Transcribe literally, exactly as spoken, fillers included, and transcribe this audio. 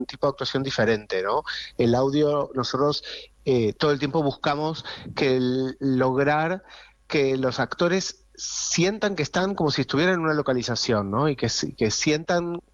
un tipo de actuación diferente, ¿no? El audio, nosotros eh, todo el tiempo buscamos que el- lograr que los actores sientan que están como si estuvieran en una localización, ¿no? Y que, si- que sientan